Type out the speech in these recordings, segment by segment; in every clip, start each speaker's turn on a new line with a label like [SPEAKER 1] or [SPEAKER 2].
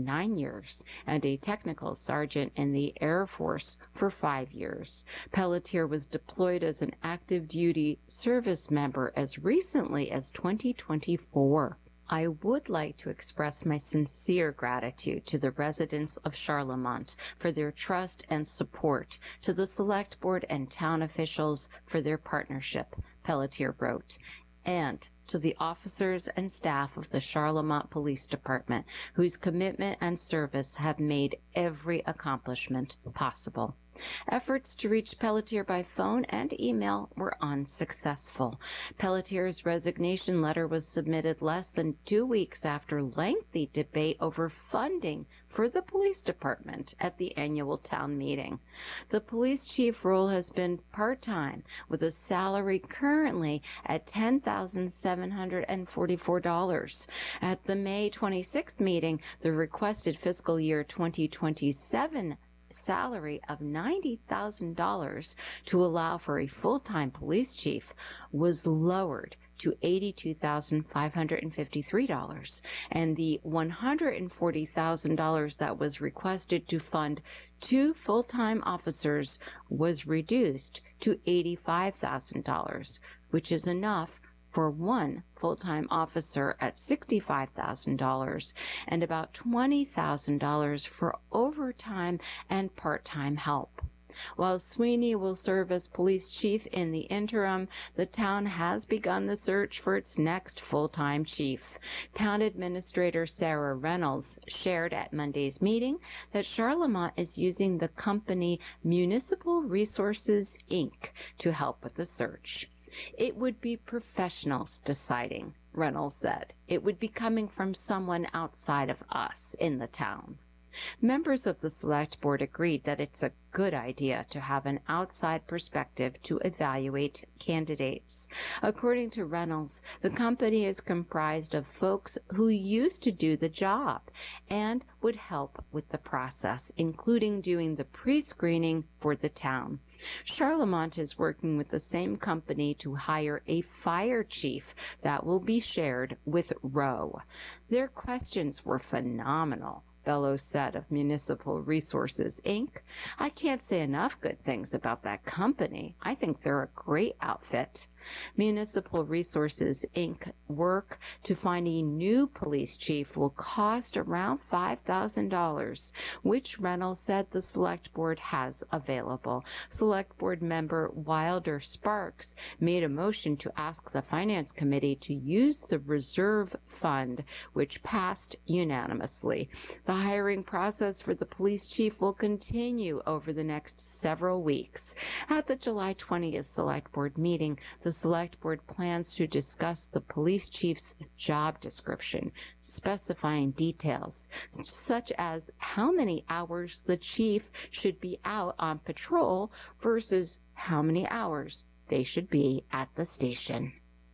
[SPEAKER 1] 9 years and a technical sergeant in the Air Force for 5 years. Pelletier was deployed as an active duty service member as recently as 2024. I would like to express my sincere gratitude to the residents of Charlemont for their trust and support, to the Select Board and town officials for their partnership, Pelletier wrote, and to the officers and staff of the Charlemont Police Department, whose commitment and service have made every accomplishment possible. Efforts to reach Pelletier by phone and email were unsuccessful. Pelletier's resignation letter was submitted less than 2 weeks after lengthy debate over funding for the police department at the annual town meeting. The police chief role has been part-time, with a salary currently at $10,744. At the May 26th meeting, the requested fiscal year 2027 salary of $90,000 to allow for a full-time police chief was lowered to $82,553, and the $140,000 that was requested to fund 2 full-time officers was reduced to $85,000, which is enough for 1 full-time officer at $65,000 and about $20,000 for overtime and part-time help. While Sweeney will serve as police chief in the interim, the town has begun the search for its next full-time chief. Town Administrator Sarah Reynolds shared at Monday's meeting that Charlemont is using the company Municipal Resources, Inc. to help with the search. It would be professionals deciding, Reynolds said. It would be coming from someone outside of us in the town. Members of the Select Board agreed that it's a good idea to have an outside perspective to evaluate candidates. According to Reynolds, the company is comprised of folks who used to do the job and would help with the process, including doing the pre-screening for the town. Charlemont is working with the same company to hire a fire chief that will be shared with Rowe. Their questions were phenomenal, Bellows said of Municipal Resources, Inc. I can't say enough good things about that company. I think they're a great outfit. Municipal Resources, Inc. work to find a new police chief will cost around $5,000, which Reynolds said the Select Board has available. Select Board member Wilder Sparks made a motion to ask the Finance Committee to use the reserve fund, which passed unanimously. The hiring process for the police chief will continue over the next several weeks. At the July 20th Select Board meeting, the Select Board plans to discuss the police chief's job description, specifying details such as how many hours the chief should be out on patrol versus how many hours they should be at the station.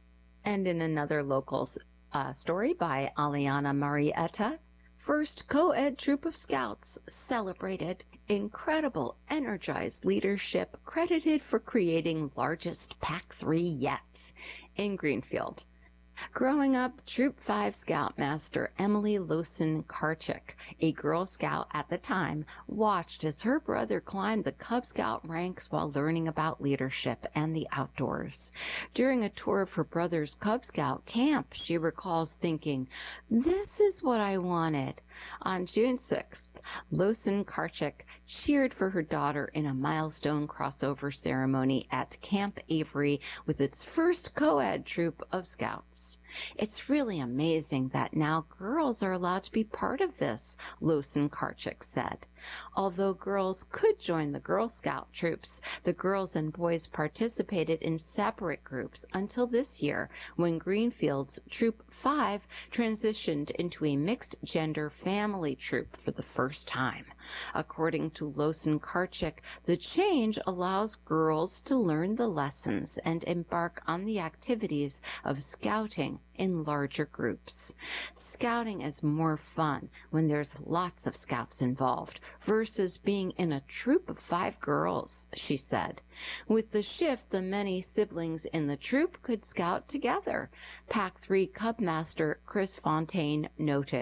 [SPEAKER 1] And in another local story by Aliana Marietta, first co-ed troop of scouts celebrated incredible energized leadership credited for creating largest Pac 3 yet in Greenfield. Growing up, Troop 5 Scoutmaster Emily Lawson-Karchik, a Girl Scout at the time, watched as her brother climbed the Cub Scout ranks while learning about leadership and the outdoors. During a tour of her brother's Cub Scout camp, she recalls thinking, "This is what I wanted." On June 6th, Lawson-Karchik cheered for her daughter in a milestone crossover ceremony at Camp Avery with its first co-ed troop of scouts. "It's really amazing that now girls are allowed to be part of this," Lawson-Karchik said. Although girls could join the Girl Scout troops, the girls and boys participated in separate groups until this year, when Greenfield's Troop 5 transitioned into a mixed-gender family troop for the first time. According to Lawson-Karchik, the change allows girls to learn the lessons and embark on the activities of scouting in larger groups. Scouting is more fun when there's lots of scouts involved versus being in a troop of 5 girls, she said. With the shift, the many siblings in the troop could scout together, Pac 3 Cub Master Chris Fontaine noted.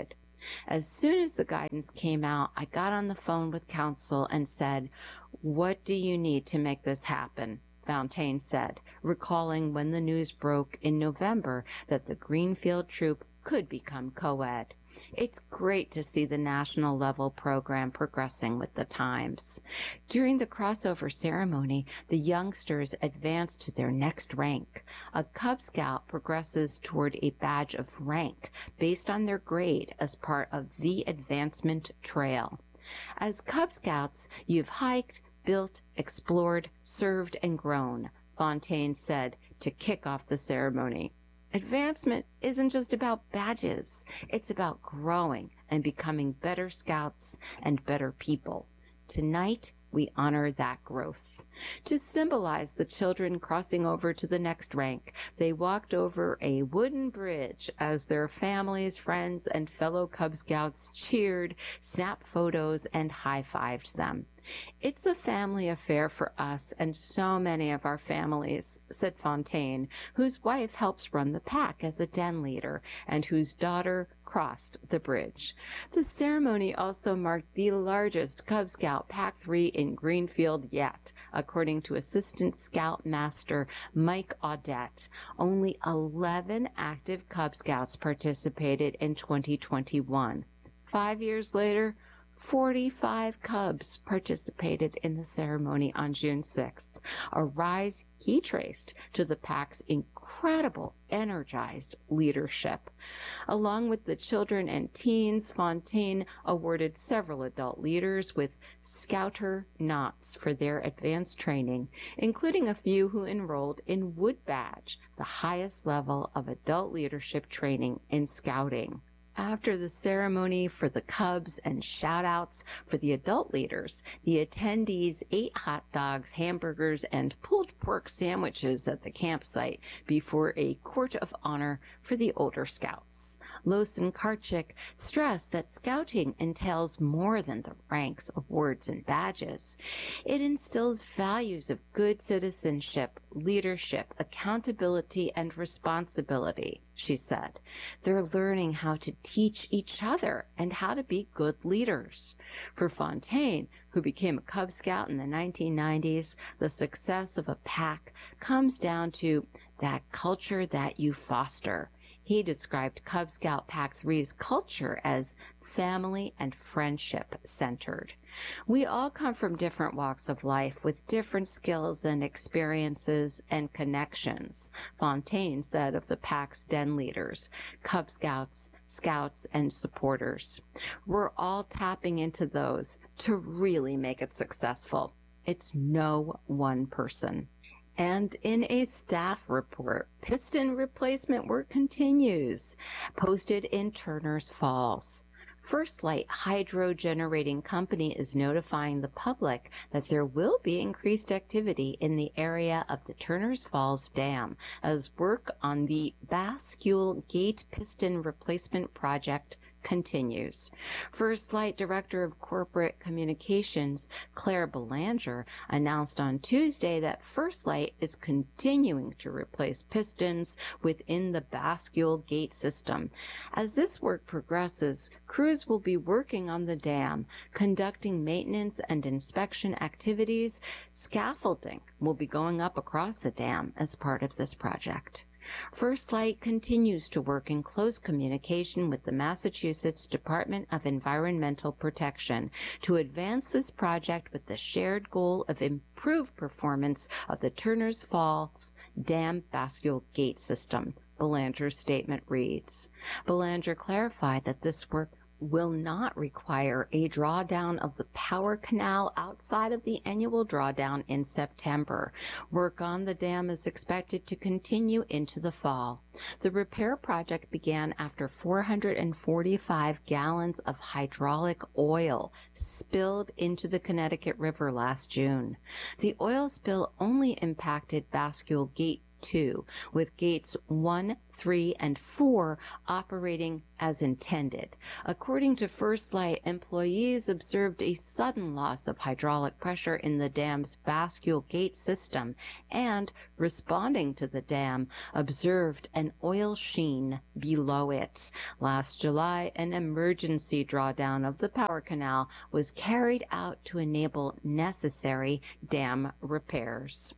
[SPEAKER 1] As soon as the guidance came out, I got on the phone with council and said, "What do you need to make this happen?" Fontaine said, recalling when the news broke in November that the Greenfield Troop could become co-ed. It's great to see the national level program progressing with the times. During the crossover ceremony, the youngsters advance to their next rank. A Cub Scout progresses toward a badge of rank based on their grade as part of the advancement trail. As Cub Scouts, you've hiked, built, explored, served, and grown, Fontaine said to kick off the ceremony. Advancement isn't just about badges. It's about growing and becoming better scouts and better people. Tonight, we honor that growth. To symbolize the children crossing over to the next rank, they walked over a wooden bridge as their families, friends, and fellow Cub Scouts cheered, snapped photos, and high-fived them. "It's a family affair for us and so many of our families," said Fontaine, whose wife helps run the pack as a den leader and whose daughter crossed the bridge. The ceremony also marked the largest Cub Scout Pack 3 in Greenfield yet, according to Assistant Scout Master Mike Audette. Only 11 active Cub Scouts participated in 2021. 5 years later, 45 Cubs participated in the ceremony on June 6th, a rise he traced to the pack's incredible, energized leadership. Along with the children and teens, Fontaine awarded several adult leaders with Scouter knots for their advanced training, including a few who enrolled in Wood Badge, the highest level of adult leadership training in Scouting. After the ceremony for the Cubs and shout-outs for the adult leaders, the attendees ate hot dogs, hamburgers, and pulled pork sandwiches at the campsite before a court of honor for the older scouts. Lawson Karchik stressed that scouting entails more than the ranks, awards, and badges. It instills values of good citizenship, leadership, accountability, and responsibility, she said. They're learning how to teach each other and how to be good leaders. For Fontaine, who became a Cub Scout in the 1990s, the success of a pack comes down to that culture that you foster. He described Cub Scout Pack 3's culture as family and friendship centered. "We all come from different walks of life with different skills and experiences and connections," Fontaine said of the pack's den leaders, Cub Scouts, scouts, and supporters. "We're all tapping into those to really make it successful. It's no one person." And in a staff report, piston replacement work continues, posted in Turners Falls. First Light Hydro Generating Company is notifying the public that there will be increased activity in the area of the Turners Falls Dam as work on the Bascule Gate Piston Replacement Project continues. First Light Director of Corporate Communications, Claire Belanger, announced on Tuesday that First Light is continuing to replace pistons within the Bascule Gate system. As this work progresses, crews will be working on the dam, conducting maintenance and inspection activities. Scaffolding will be going up across the dam as part of this project. First Light continues to work in close communication with the Massachusetts Department of Environmental Protection to advance this project with the shared goal of improved performance of the Turners Falls Dam Bascule Gate system, Belanger's statement reads. Belanger clarified that this work will not require a drawdown of the power canal outside of the annual drawdown in September. Work on the dam is expected to continue into the fall. The repair project began after 445 gallons of hydraulic oil spilled into the Connecticut River last June. The oil spill only impacted Bascule Gate 2, with gates 1, 3, and 4 operating as intended. According to First Light, employees observed a sudden loss of hydraulic pressure in the dam's bascule gate system and, responding to the dam, observed an oil sheen below it. Last July, an emergency drawdown of the power canal was carried out to enable necessary dam repairs.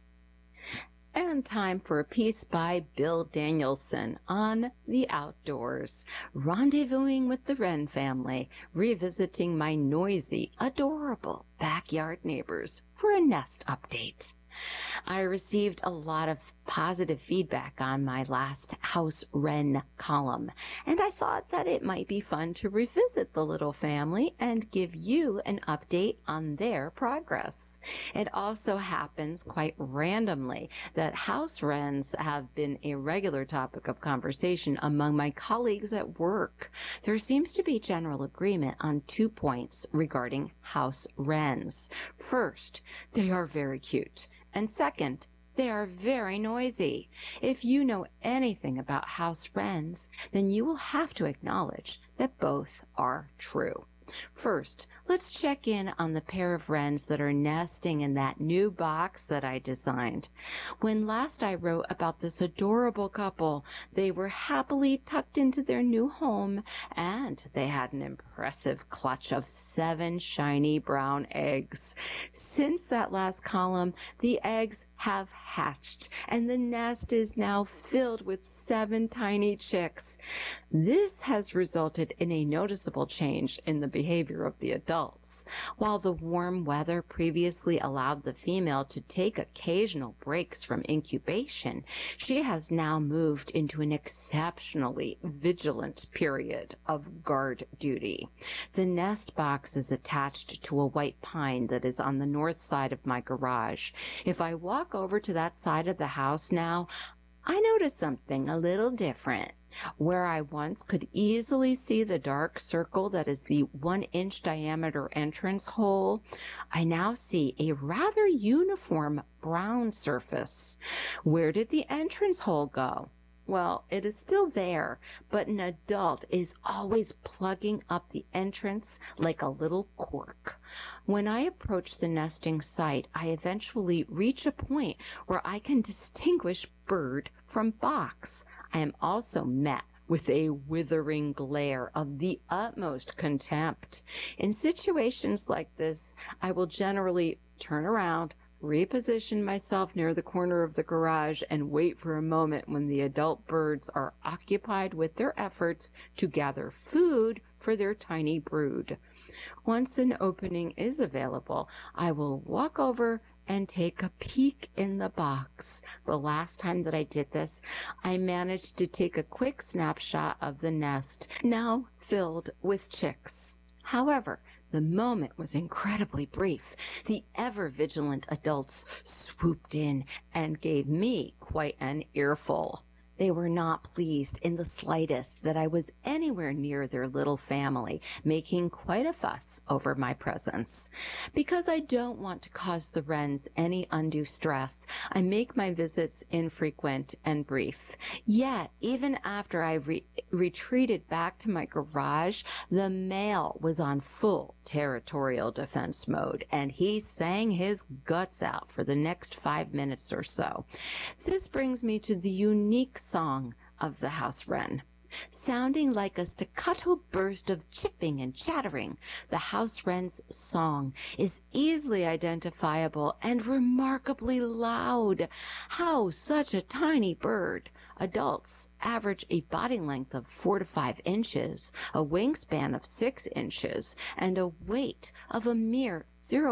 [SPEAKER 1] And time for a piece by Bill Danielson on the outdoors. Rendezvousing with the Wren family, revisiting my noisy, adorable backyard neighbors for a nest update. I received a lot of positive feedback on my last House Wren column, and I thought that it might be fun to revisit the little family and give you an update on their progress. It also happens quite randomly that house wrens have been a regular topic of conversation among my colleagues at work. There seems to be general agreement on 2 points regarding house wrens. First, they are very cute. And second, they are very noisy. If you know anything about house wrens, then you will have to acknowledge that both are true. First, let's check in on the pair of wrens that are nesting in that new box that I designed. When last I wrote about this adorable couple, they were happily tucked into their new home, and they had an impressive clutch of 7 shiny brown eggs. Since that last column, the eggs have hatched, and the nest is now filled with 7 tiny chicks. This has resulted in a noticeable change in the behavior of the adults. While the warm weather previously allowed the female to take occasional breaks from incubation, she has now moved into an exceptionally vigilant period of guard duty. The nest box is attached to a white pine that is on the north side of my garage. If I walk over to that side of the house now, I notice something a little different. Where I once could easily see the dark circle that is the 1-inch diameter entrance hole, I now see a rather uniform brown surface. Where did the entrance hole go? Well, it is still there, but an adult is always plugging up the entrance like a little cork. When I approach the nesting site, I eventually reach a point where I can distinguish bird from box. I am also met with a withering glare of the utmost contempt. In situations like this, I will generally turn around, reposition myself near the corner of the garage, and wait for a moment when the adult birds are occupied with their efforts to gather food for their tiny brood. Once an opening is available, I will walk over and take a peek in the box. The last time that I did this, I managed to take a quick snapshot of the nest, now filled with chicks. However, the moment was incredibly brief. The ever-vigilant adults swooped in and gave me quite an earful. They were not pleased in the slightest that I was anywhere near their little family, making quite a fuss over my presence. Because I don't want to cause the wrens any undue stress, I make my visits infrequent and brief. Yet, even after I retreated back to my garage, the male was on full territorial defense mode, and he sang his guts out for the next 5 minutes or so. This brings me to the unique song of the house wren. Sounding like a staccato burst of chipping and chattering, the house wren's song is easily identifiable and remarkably loud. How such a tiny bird? Adults average a body length of 4 to 5 inches, a wingspan of 6 inches, and a weight of a mere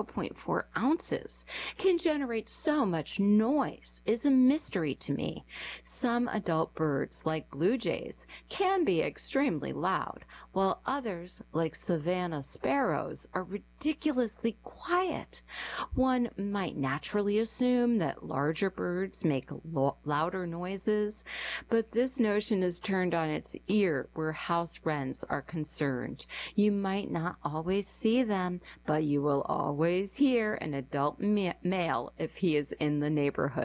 [SPEAKER 1] 0.4 ounces. Can generate so much noise is a mystery to me. Some adult birds, like blue jays, can be extremely loud, while others, like savanna sparrows, are ridiculously quiet. One might naturally assume that larger birds make louder noises, but this notion is turned on its ear where house wrens are concerned. You might not always see them, but you will always hear an adult male if he is in the neighborhood.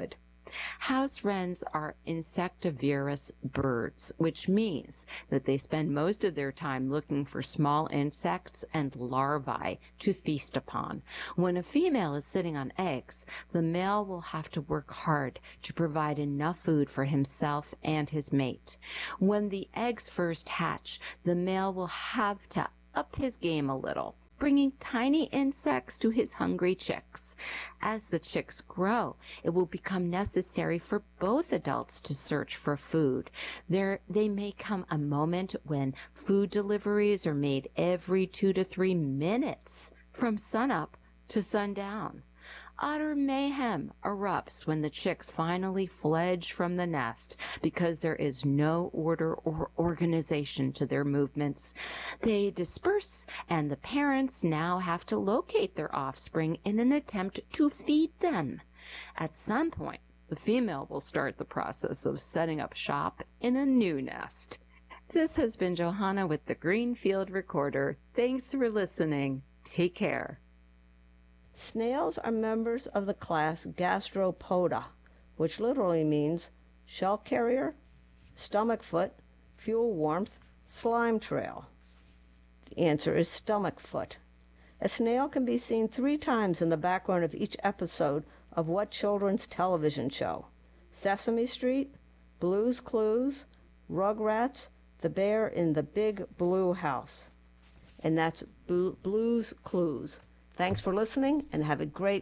[SPEAKER 1] House wrens are insectivorous birds, which means that they spend most of their time looking for small insects and larvae to feast upon. When a female is sitting on eggs, the male will have to work hard to provide enough food for himself and his mate. When the eggs first hatch, the male will have to up his game a little, bringing tiny insects to his hungry chicks. As the chicks grow, it will become necessary for both adults to search for food. There may come a moment when food deliveries are made every 2 to 3 minutes from sunup to sundown. Utter mayhem erupts when the chicks finally fledge from the nest because there is no order or organization to their movements. They disperse, and the parents now have to locate their offspring in an attempt to feed them. At some point, the female will start the process of setting up shop in a new nest. This has been Johanna with the Greenfield Recorder. Thanks for listening. Take care.
[SPEAKER 2] Snails are members of the class Gastropoda, which literally means shell carrier, stomach foot, fuel warmth, slime trail. The answer is stomach foot. A snail can be seen 3 times in the background of each episode of what children's television show? Sesame Street, Blue's Clues, Rugrats, The Bear in the Big Blue House. And that's Blue's Clues. Thanks for listening, and have a great...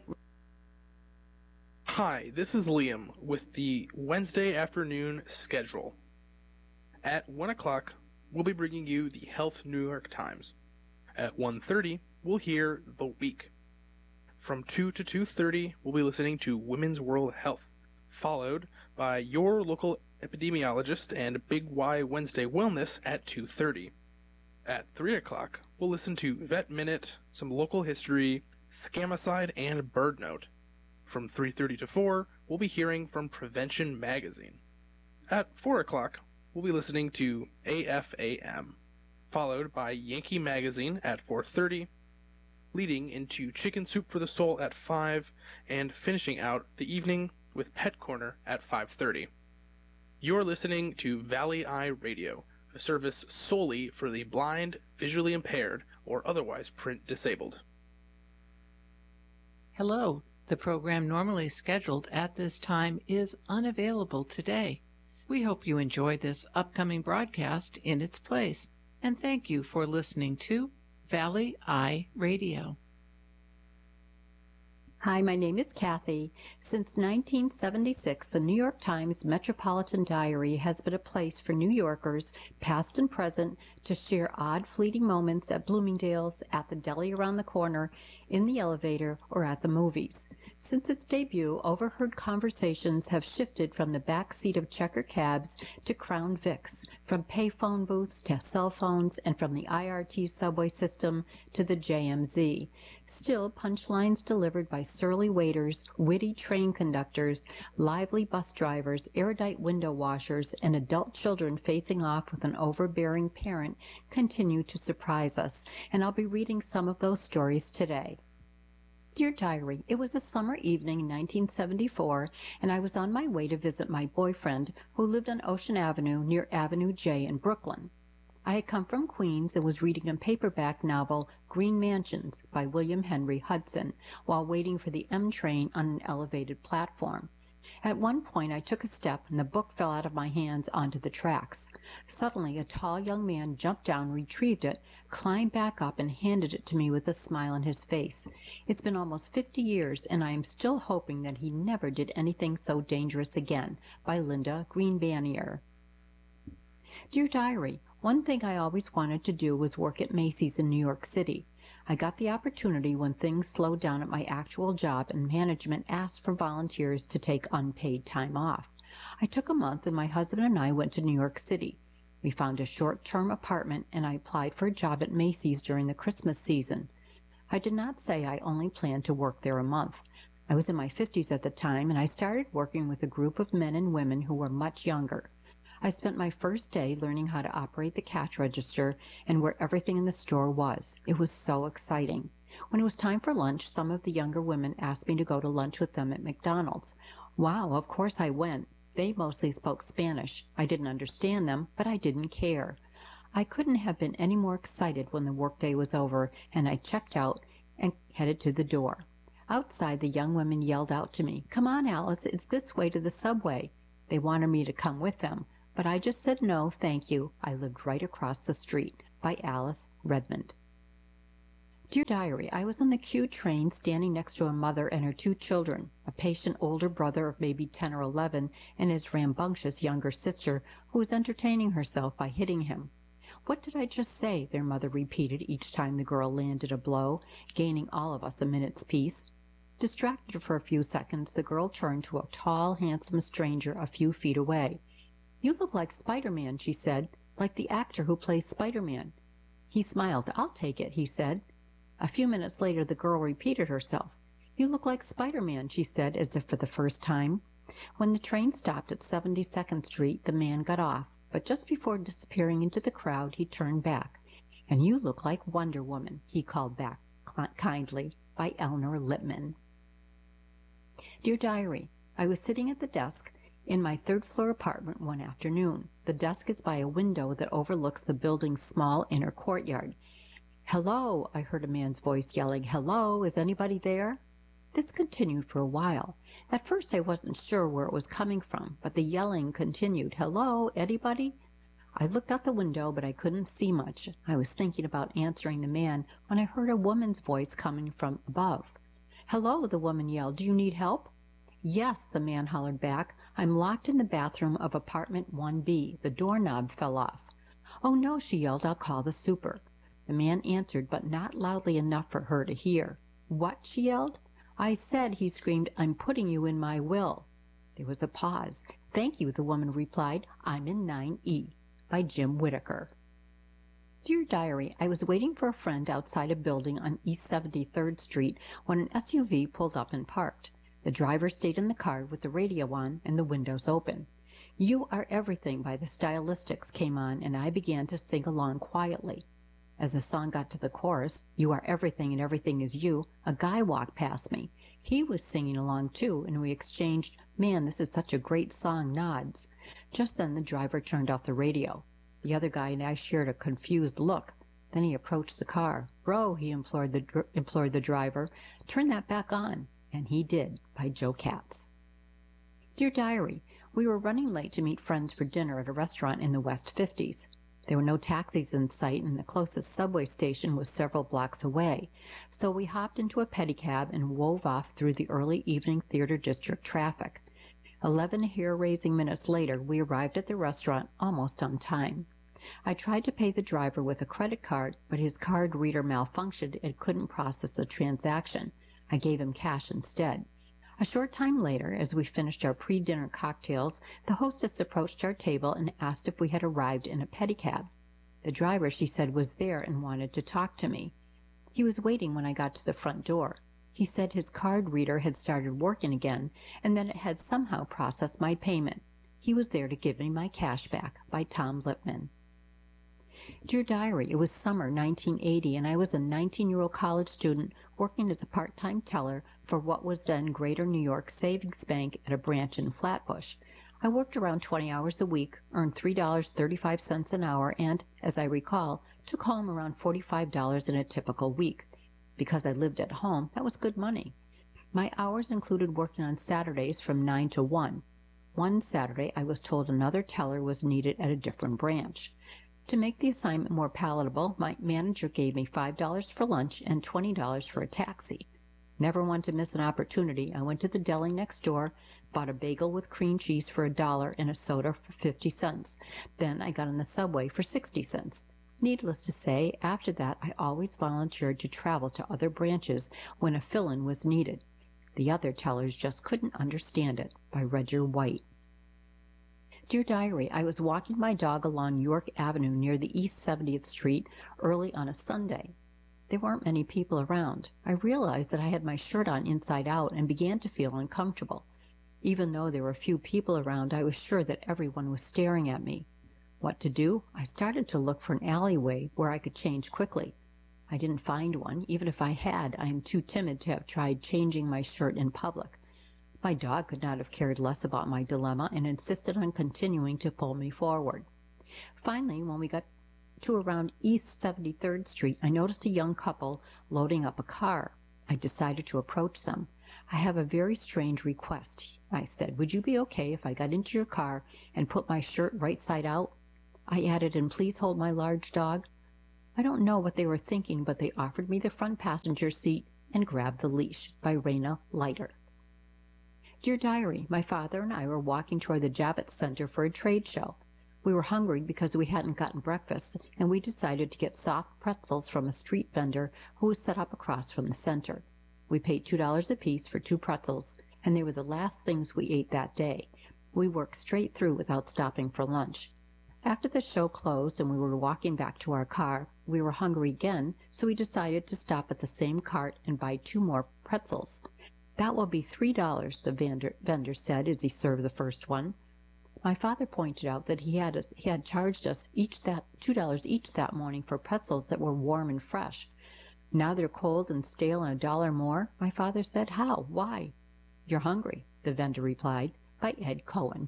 [SPEAKER 3] Hi, this is Liam with the Wednesday afternoon schedule. At 1 o'clock, we'll be bringing you the Health New York Times. At 1:30, we'll hear The Week. From 2 to 2:30, we'll be listening to Women's World Health, followed by your local epidemiologist and Big Y Wednesday Wellness at 2:30. At 3 o'clock, we'll listen to Vet Minute, some local history, Scamicide, and Bird Note. From 3:30 to 4, we'll be hearing from Prevention Magazine. At 4 o'clock, we'll be listening to AFAM, followed by Yankee Magazine at 4:30, leading into Chicken Soup for the Soul at 5, and finishing out the evening with Pet Corner at 5:30. You're listening to Valley Eye Radio, a service solely for the blind, visually impaired, or otherwise print disabled.
[SPEAKER 4] Hello. The program normally scheduled at this time is unavailable today. We hope you enjoy this upcoming broadcast in its place, and thank you for listening to Valley Eye Radio.
[SPEAKER 5] Hi, my name is Kathy. Since 1976, the New York Times Metropolitan Diary has been a place for New Yorkers, past and present, to share odd, fleeting moments at Bloomingdale's, at the deli around the corner, in the elevator, or at the movies. Since its debut, overheard conversations have shifted from the back seat of checker cabs to Crown Vics, from payphone booths to cell phones, and from the IRT subway system to the JMZ. Still, punchlines delivered by surly waiters, witty train conductors, lively bus drivers, erudite window washers, and adult children facing off with an overbearing parent continue to surprise us, and I'll be reading some of those stories today. Dear Diary, it was a summer evening in 1974, and I was on my way to visit my boyfriend, who lived on Ocean Avenue near Avenue J in Brooklyn. I had come from Queens and was reading a paperback novel, Green Mansions, by William Henry Hudson, while waiting for the M train on an elevated platform. At one point I took a step and the book fell out of my hands onto the tracks. Suddenly a tall young man jumped down, retrieved it, climbed back up, and handed it to me with a smile on his face. It's been almost 50 years, and I am still hoping that he never did anything so dangerous again. By Linda Green-Bannier. Dear Diary, one thing I always wanted to do was work at Macy's in New York City. I got the opportunity when things slowed down at my actual job and management asked for volunteers to take unpaid time off. I took a month and my husband and I went to New York City. We found a short-term apartment and I applied for a job at Macy's during the Christmas season. I did not say I only planned to work there a month. I was in my 50s at the time and I started working with a group of men and women who were much younger. I spent my first day learning how to operate the cash register and where everything in the store was. It was so exciting. When it was time for lunch, some of the younger women asked me to go to lunch with them at McDonald's. Wow, of course I went. They mostly spoke Spanish. I didn't understand them, but I didn't care. I couldn't have been any more excited when the workday was over, and I checked out and headed to the door. Outside, the young women yelled out to me, "Come on, Alice, it's this way to the subway." They wanted me to come with them, but I just said no, thank you. I lived right across the street. By Alice Redmond. Dear Diary, I was on the Q train standing next to a mother and her 2 children, a patient older brother of maybe 10 or 11, and his rambunctious younger sister, who was entertaining herself by hitting him. "What did I just say?" their mother repeated each time the girl landed a blow, gaining all of us a minute's peace. Distracted for a few seconds, the girl turned to a tall, handsome stranger a few feet away. "You look like Spider-Man," she said, "like the actor who plays Spider-Man." He smiled. "I'll take it," he said. A few minutes later the girl repeated herself. "You look like Spider-Man," she said, as if for the first time. When the train stopped at 72nd Street, the man got off, but just before disappearing into the crowd, he turned back. "And you look like Wonder Woman," he called back kindly. By Eleanor Lippman. Dear Diary, I was sitting at the desk in my 3rd-floor apartment one afternoon. The desk is by a window that overlooks the building's small inner courtyard. "Hello," I heard a man's voice yelling. "Hello, is anybody there?" This continued for a while. At first I wasn't sure where it was coming from, but the yelling continued. "Hello, anybody?" I looked out the window, but I couldn't see much. I was thinking about answering the man when I heard a woman's voice coming from above. "Hello," the woman yelled. "Do you need help?" "Yes," the man hollered back. "I'm locked in the bathroom of apartment 1B. The doorknob fell off." "Oh, no," she yelled. "I'll call the super." The man answered, but not loudly enough for her to hear. "What?" she yelled. "I said," he screamed, "I'm putting you in my will." There was a pause. "Thank you," the woman replied. "I'm in 9E. By Jim Whittaker. Dear Diary, I was waiting for a friend outside a building on East 73rd Street when an SUV pulled up and parked. The driver stayed in the car with the radio on and the windows open. "You Are Everything" by the Stylistics came on, and I began to sing along quietly. As the song got to the chorus, "You are everything and everything is you," a guy walked past me. He was singing along too, and we exchanged, "Man, this is such a great song," nods. Just then the driver turned off the radio. The other guy and I shared a confused look. Then he approached the car. "Bro," he implored the driver, "turn that back on." And he did. By Joe Katz. Dear Diary, we were running late to meet friends for dinner at a restaurant in the West 50s. There were no taxis in sight, and the closest subway station was several blocks away, so we hopped into a pedicab and wove off through the early evening theater district traffic. 11 hair-raising minutes later, we arrived at the restaurant almost on time. I tried to pay the driver with a credit card, but his card reader malfunctioned and couldn't process the transaction. I gave him cash instead. A short time later, as we finished our pre-dinner cocktails, the hostess approached our table and asked if we had arrived in a pedicab. The driver, she said, was there and wanted to talk to me. He was waiting when I got to the front door. He said his card reader had started working again and that it had somehow processed my payment. He was there to give me my cash back. By Tom Lipman. Dear Diary, it was summer 1980, and I was a 19-year-old college student working as a part-time teller for what was then Greater New York Savings Bank at a branch in Flatbush. I worked around 20 hours a week, earned $3.35 an hour, and, as I recall, took home around $45 in a typical week. Because I lived at home, that was good money. My hours included working on Saturdays from 9 to 1. One Saturday, I was told another teller was needed at a different branch. To make the assignment more palatable, my manager gave me $5 for lunch and $20 for a taxi. Never wanted to miss an opportunity. I went to the deli next door, bought a bagel with cream cheese for $1 and a soda for 50 cents. Then I got on the subway for 60 cents. Needless to say, after that I always volunteered to travel to other branches when a fill-in was needed. The other tellers just couldn't understand it. By Roger White. Dear Diary, I was walking my dog along York Avenue near the East 70th Street early on a Sunday. There weren't many people around. I realized that I had my shirt on inside out and began to feel uncomfortable. Even though there were few people around, I was sure that everyone was staring at me. What to do? I started to look for an alleyway where I could change quickly. I didn't find one. Even if I had, I am too timid to have tried changing my shirt in public. My dog could not have cared less about my dilemma and insisted on continuing to pull me forward. Finally, when we got to around East 73rd Street, I noticed a young couple loading up a car. I decided to approach them. "I have a very strange request," I said. "Would you be okay if I got into your car and put my shirt right side out?" I added, "And please hold my large dog." I don't know what they were thinking, but they offered me the front passenger seat and grabbed the leash. By Raina Leiter. Dear Diary, my father and I were walking toward the Javits Center for a trade show. We were hungry because we hadn't gotten breakfast, and we decided to get soft pretzels from a street vendor who was set up across from the center. We paid $2 apiece for 2 pretzels, and they were the last things we ate that day. We worked straight through without stopping for lunch. After the show closed and we were walking back to our car, we were hungry again, so we decided to stop at the same cart and buy 2 more pretzels. "That will be $3, the vendor said as he served the first one. My father pointed out that he had charged us $2 each that morning for pretzels that were warm and fresh. "Now they're cold and stale and $1 more?" my father said. "How? Why?" "You're hungry," the vendor replied. By Ed Cohen.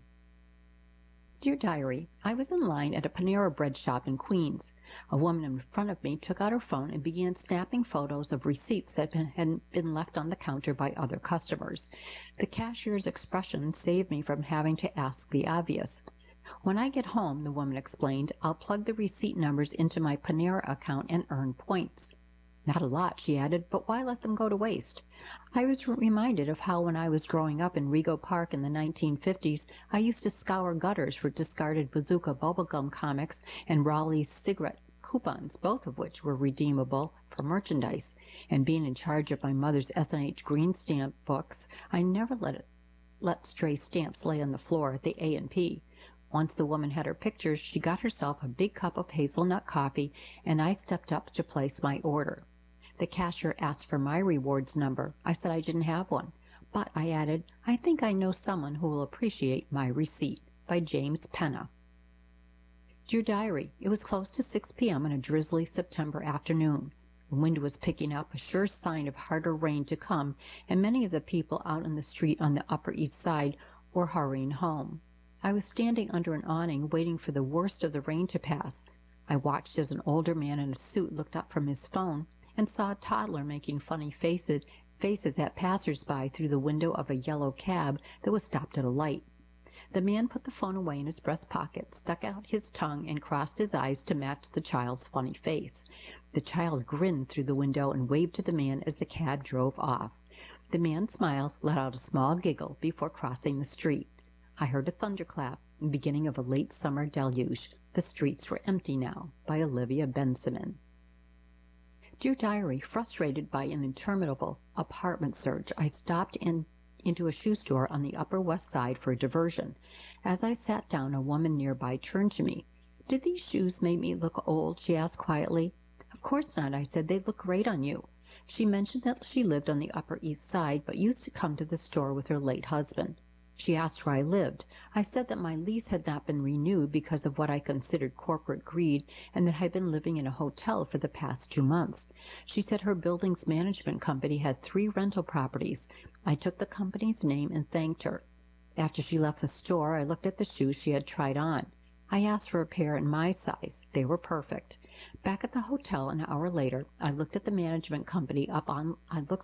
[SPEAKER 5] Dear Diary, I was in line at a Panera Bread shop in Queens. A woman in front of me took out her phone and began snapping photos of receipts that had been left on the counter by other customers. The cashier's expression saved me from having to ask the obvious. "When I get home," the woman explained, "I'll plug the receipt numbers into my Panera account and earn points." "Not a lot," she added, "but why let them go to waste?" I was reminded of how when I was growing up in Rego Park in the 1950s, I used to scour gutters for discarded Bazooka bubblegum comics and Raleigh's cigarette coupons, both of which were redeemable for merchandise. And being in charge of my mother's S&H green stamp books, I never let stray stamps lay on the floor at the A&P. Once the woman had her pictures, she got herself a big cup of hazelnut coffee, and I stepped up to place my order. The cashier asked for my rewards number. I said I didn't have one. But, I added, "I think I know someone who will appreciate my receipt." By James Penna. Dear Diary, it was close to 6 p.m. on a drizzly September afternoon. The wind was picking up, a sure sign of harder rain to come, and many of the people out in the street on the Upper East Side were hurrying home. I was standing under an awning waiting for the worst of the rain to pass. I watched as an older man in a suit looked up from his phone and saw a toddler making funny faces at passers-by through the window of a yellow cab that was stopped at a light. The man put the phone away in his breast pocket, stuck out his tongue, and crossed his eyes to match the child's funny face. The child grinned through the window and waved to the man as the cab drove off. The man smiled, let out a small giggle before crossing the street. I heard a thunderclap, the beginning of a late summer deluge. The streets were empty now. By Olivia Benjamin. Dear Diary, frustrated by an interminable apartment search, I stopped into a shoe store on the Upper West Side for a diversion. As I sat down, a woman nearby turned to me. "Did these shoes make me look old?" she asked quietly. "Of course not," I said. "They look great on you." She mentioned that she lived on the Upper East Side, but used to come to the store with her late husband. She asked where I lived. I said that my lease had not been renewed because of what I considered corporate greed, and that I had been living in a hotel for the past 2 months. She said her building's management company had 3 rental properties. I took the company's name and thanked her. After she left the store, I looked at the shoes she had tried on. I asked for a pair in my size. They were perfect. Back at the hotel an hour later, I looked the management company up online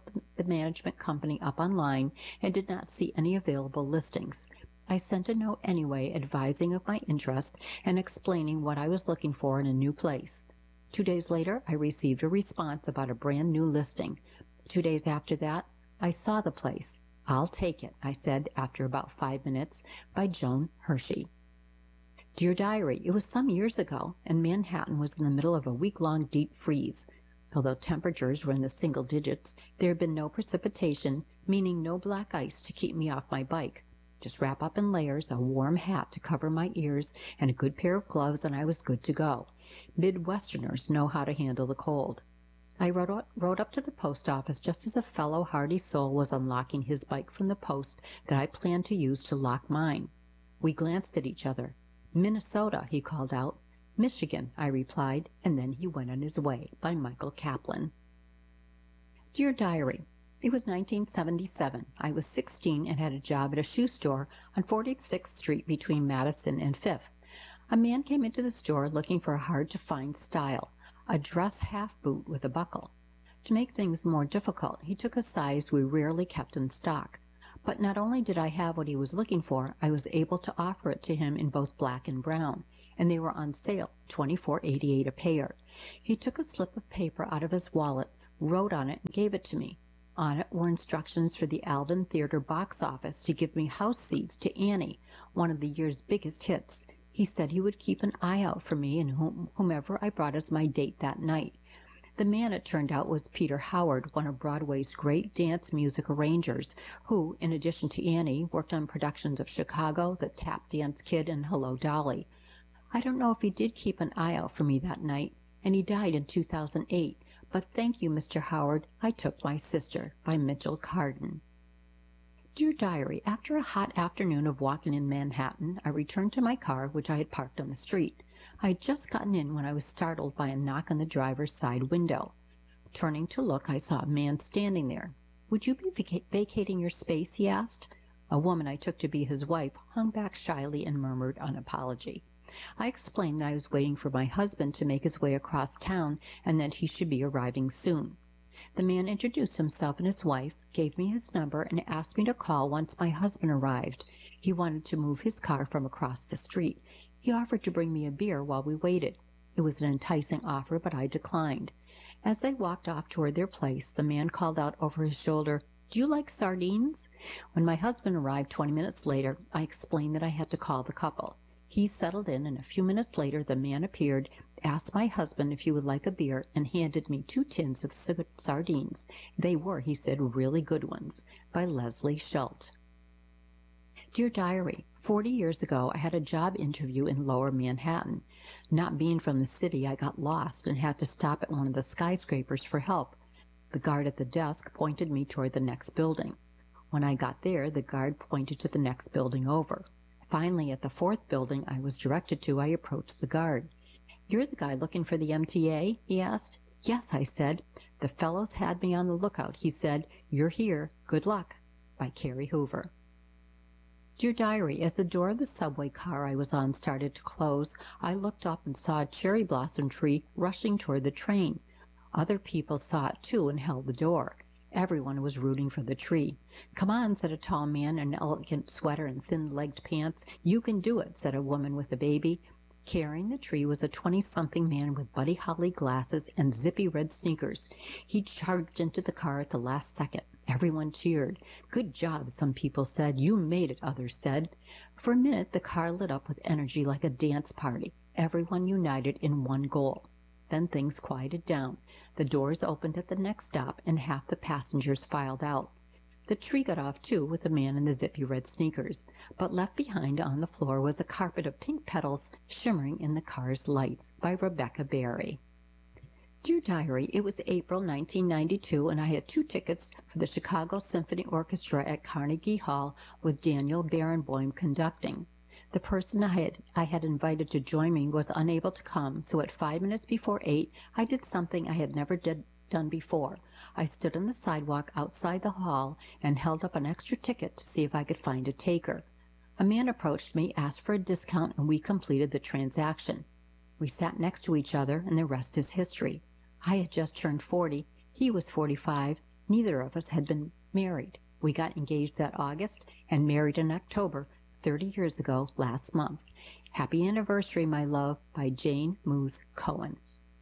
[SPEAKER 5] and did not see any available listings. I sent a note anyway, advising of my interest and explaining what I was looking for in a new place. 2 days later, I received a response about a brand new listing. 2 days after that, I saw the place. "I'll take it," I said after about 5 minutes. By Joan Hershey. Dear Diary, it was some years ago, and Manhattan was in the middle of a week-long deep freeze. Although temperatures were in the single digits, there had been no precipitation, meaning no black ice to keep me off my bike. Just wrap up in layers, a warm hat to cover my ears, and a good pair of gloves, and I was good to go. Midwesterners know how to handle the cold. I rode up to the post office just as a fellow hardy soul was unlocking his bike from the post that I planned to use to lock mine. We glanced at each other. "Minnesota," he called out. "Michigan," I replied, and then he went on his way. By Michael Kaplan. Dear Diary, It was 1977. I was 16 and had a job at a shoe store on 46th Street between Madison and 5th. A man came into the store looking for a hard-to-find style, a dress half-boot with a buckle. To make things more difficult, he took a size we rarely kept in stock. But not only did I have what he was looking for, I was able to offer it to him in both black and brown, and they were on sale, $24.88 a pair. He took a slip of paper out of his wallet, wrote on it, and gave it to me. On it were instructions for the Alden Theater box office to give me house seats to Annie, one of the year's biggest hits. He said he would keep an eye out for me and whomever I brought as my date that night. The man, it turned out, was Peter Howard, one of Broadway's great dance music arrangers, who, in addition to Annie, worked on productions of Chicago, The Tap Dance Kid, and Hello, Dolly. I don't know if he did keep an eye out for me that night, and he died in 2008, but thank you, Mr. Howard, I took my sister, by Mitchell Carden. Dear Diary, after a hot afternoon of walking in Manhattan, I returned to my car, which I had parked on the street. I had just gotten in when I was startled by a knock on the driver's side window. Turning to look, I saw a man standing there. "Would you be vacating your space?" he asked. A woman I took to be his wife hung back shyly and murmured an apology. I explained that I was waiting for my husband to make his way across town and that he should be arriving soon. The man introduced himself and his wife, gave me his number, and asked me to call once my husband arrived. He wanted to move his car from across the street. He offered to bring me a beer while we waited. It was an enticing offer, but I declined. As they walked off toward their place, the man called out over his shoulder, "Do you like sardines?" When my husband arrived 20 minutes later, I explained that I had to call the couple. He settled in, and a few minutes later the man appeared, asked my husband if he would like a beer, and handed me 2 tins of sardines. They were, he said, really good ones, by Leslie Schultz. Dear Diary, 40 years ago I had a job interview in Lower Manhattan. Not being from the city, I got lost and had to stop at one of the skyscrapers for help. The guard at the desk pointed me toward the next building. When I got there, the guard pointed to the next building over. Finally, at the 4th building I was directed to, I approached the guard. "You're the guy looking for the MTA?" he asked. "Yes," I said. "The fellows had me on the lookout," he said. "You're here. Good luck." By Carrie Hoover. Dear Diary, as the door of the subway car I was on started to close, I looked up and saw a cherry blossom tree rushing toward the train. Other people saw it too and held the door. Everyone was rooting for the tree. "Come on," said a tall man in an elegant sweater and thin-legged pants. "You can do it," said a woman with a baby. Carrying the tree was a 20-something man with Buddy Holly glasses and zippy red sneakers. He charged into the car at the last second. Everyone cheered. "Good job," some people said. "You made it," others said. For a minute the car lit up with energy like a dance party, everyone united in one goal. Then things quieted down. The doors opened at the next stop, and half the passengers filed out. The tree got off, too, with the man in the zippy red sneakers, but left behind on the floor was a carpet of pink petals shimmering in the car's lights. By Rebecca Barry. Dear Diary, it was April 1992, and I had 2 tickets for the Chicago Symphony Orchestra at Carnegie Hall with Daniel Barenboim conducting. The person I had invited to join me was unable to come, so at 5 minutes before 8, I did something I had never done before. I stood on the sidewalk outside the hall and held up an extra ticket to see if I could find a taker. A man approached me, asked for a discount, and we completed the transaction. We sat next to each other, and the rest is history. I had just turned 40. He was 45. Neither of us had been married. We got engaged that August and married in October, 30 years ago last month. Happy anniversary, my love, by Jane Moose Cohen.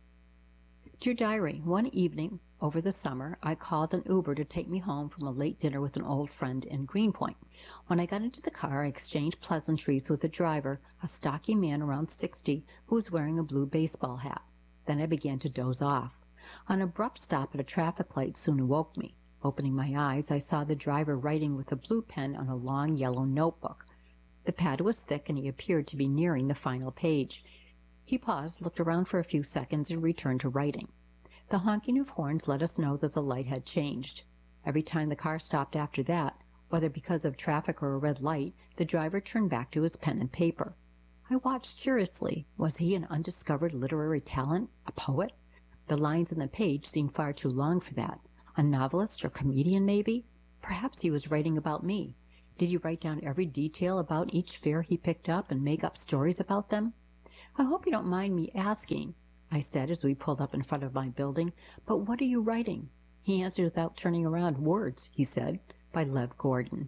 [SPEAKER 5] Dear Diary, one evening over the summer, I called an Uber to take me home from a late dinner with an old friend in Greenpoint. When I got into the car, I exchanged pleasantries with the driver, a stocky man around 60 who was wearing a blue baseball hat. Then I began to doze off. An abrupt stop at a traffic light soon awoke me. Opening my eyes, I saw the driver writing with a blue pen on a long yellow notebook. The pad was thick, and he appeared to be nearing the final page. He paused, looked around for a few seconds, and returned to writing. The honking of horns let us know that the light had changed. Every time the car stopped after that, whether because of traffic or a red light, the driver turned back to his pen and paper. I watched curiously. Was he an undiscovered literary talent? A poet? The lines on the page seemed far too long for that. A novelist or comedian, maybe? Perhaps he was writing about me. Did he write down every detail about each fare he picked up and make up stories about them? I hope you don't mind me asking, I said as we pulled up in front of my building, but what are you writing? He answered without turning around. Words, he said, by Lev Gordon.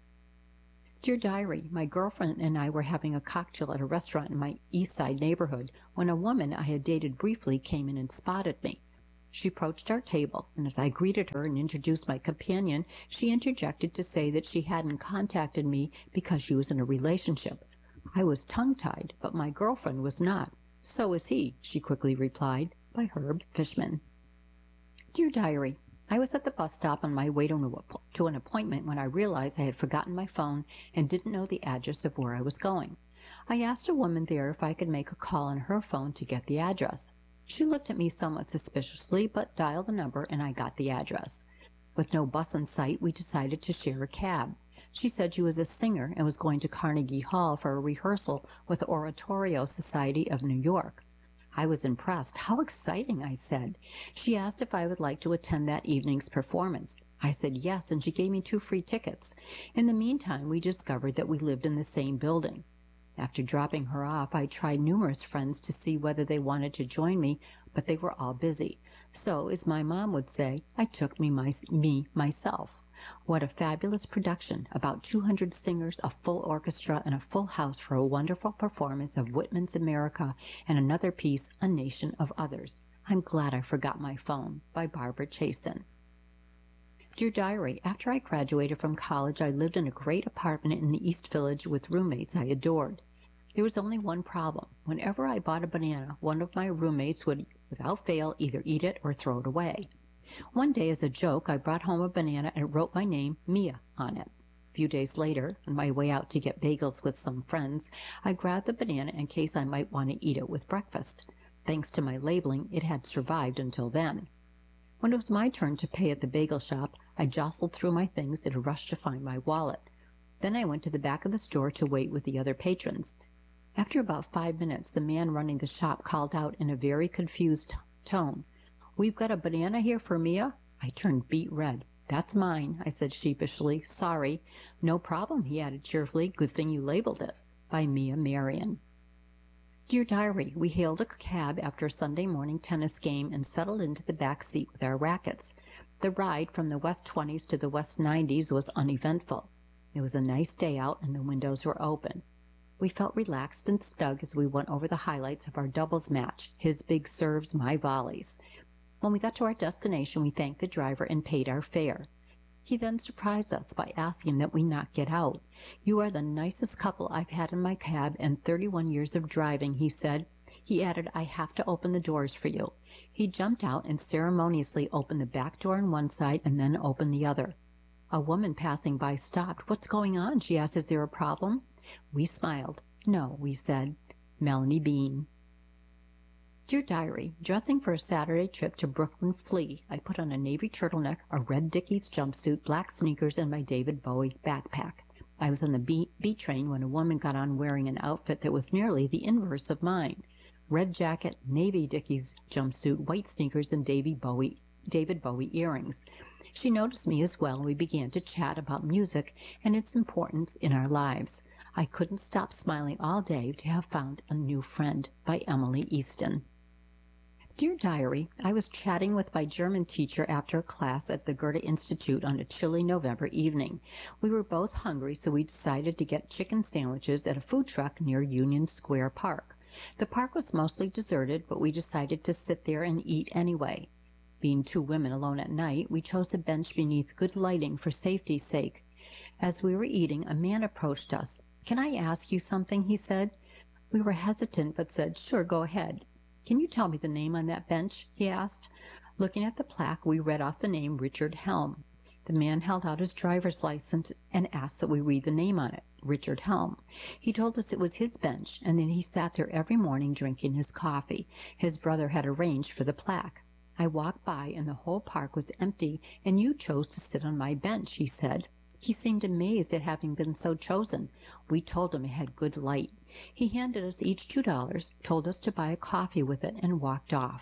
[SPEAKER 5] Dear Diary, my girlfriend and I were having a cocktail at a restaurant in my East Side neighborhood when a woman I had dated briefly came in and spotted me. She approached our table, and as I greeted her and introduced my companion, she interjected to say that she hadn't contacted me because she was in a relationship. I was tongue-tied, but my girlfriend was not. So is he, she quickly replied, by Herb Fishman. Dear Diary, I was at the bus stop on my way to an appointment when I realized I had forgotten my phone and didn't know the address of where I was going. I asked a woman there if I could make a call on her phone to get the address. She looked at me somewhat suspiciously, but dialed the number and I got the address. With no bus in sight, we decided to share a cab. She said she was a singer and was going to Carnegie Hall for a rehearsal with the Oratorio Society of New York. I was impressed. How exciting, I said. She asked if I would like to attend that evening's performance. I said yes, and she gave me 2 free tickets. In the meantime, we discovered that we lived in the same building. After dropping her off, I tried numerous friends to see whether they wanted to join me, but they were all busy. So, as my mom would say, I took me myself. What a fabulous production, about 200 singers, a full orchestra, and a full house for a wonderful performance of Whitman's America and another piece, A Nation of Others. I'm glad I forgot my phone, by Barbara Chasen. Dear Diary, after I graduated from college, I lived in a great apartment in the East Village with roommates I adored. There was only one problem. Whenever I bought a banana, one of my roommates would, without fail, either eat it or throw it away. One day, as a joke, I brought home a banana and wrote my name, Mia, on it. A few days later, on my way out to get bagels with some friends, I grabbed the banana in case I might want to eat it with breakfast. Thanks to my labeling, it had survived until then. When it was my turn to pay at the bagel shop, I jostled through my things in a rush to find my wallet. Then I went to the back of the store to wait with the other patrons. After about 5 minutes, the man running the shop called out in a very confused tone, "We've got a banana here for Mia?" I turned beet red. "That's mine," I said sheepishly. "Sorry." "No problem," he added cheerfully. "Good thing you labeled it." By Mia Marion. Dear Diary, we hailed a cab after a Sunday morning tennis game and settled into the back seat with our rackets. The ride from the West 20s to the West 90s was uneventful. It was a nice day out and the windows were open. We felt relaxed and snug as we went over the highlights of our doubles match, his big serves, my volleys. When we got to our destination, we thanked the driver and paid our fare. He then surprised us by asking that we not get out. "You are the nicest couple I've had in my cab in 31 years of driving," he said. He added, "I have to open the doors for you." He jumped out and ceremoniously opened the back door on one side and then opened the other. A woman passing by stopped. "What's going on?" she asked. "Is there a problem?" We smiled. "No," we said. Melanie Bean. Dear Diary, dressing for a Saturday trip to Brooklyn Flea, I put on a navy turtleneck, a red Dickies jumpsuit, black sneakers, and my David Bowie backpack. I was on the B train when a woman got on wearing an outfit that was nearly the inverse of mine. Red jacket, navy Dickies jumpsuit, white sneakers, and David Bowie earrings. She noticed me as well, and we began to chat about music and its importance in our lives. I couldn't stop smiling all day to have found a new friend. By Emily Easton. Dear Diary, I was chatting with my German teacher after a class at the Goethe Institute on a chilly November evening. We were both hungry, so we decided to get chicken sandwiches at a food truck near Union Square Park. The park was mostly deserted, but we decided to sit there and eat anyway. Being 2 women alone at night, we chose a bench beneath good lighting for safety's sake. As we were eating, a man approached us. "Can I ask you something?" he said. We were hesitant, but said, "Sure, go ahead." "Can you tell me the name on that bench?" he asked. Looking at the plaque, we read off the name Richard Helm. The man held out his driver's license and asked that we read the name on it, Richard Helm. He told us it was his bench, and then he sat there every morning drinking his coffee. His brother had arranged for the plaque. "I walked by, and the whole park was empty, and you chose to sit on my bench," he said. He seemed amazed at having been so chosen. We told him it had good light. He handed us each $2, told us to buy a coffee with it, and walked off.